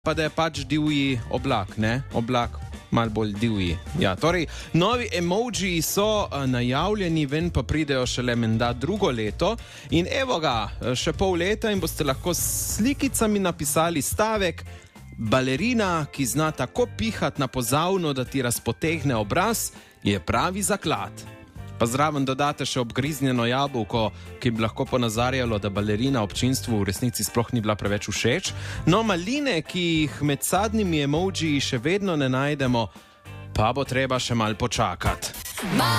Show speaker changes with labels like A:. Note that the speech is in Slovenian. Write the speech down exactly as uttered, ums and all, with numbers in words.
A: pa da je pač divji oblak, ne? Oblak malo bolj divji. Ja, torej, novi emoji so uh, najavljeni, ven pa pridejo šele menda drugo leto in evo ga, še pol leta in boste lahko s slikicami napisali stavek: balerina, ki zna tako pihati na pozavno, da ti razpotegne obraz, je pravi zaklad. Pa zraven dodate še obgriznjeno jabolko, ki bi lahko ponazarjalo, da balerina občinstvu v resnici sploh ni bila preveč všeč. No, maline, ki jih med sadnimi emoji še vedno ne najdemo, pa bo treba še mal počakati.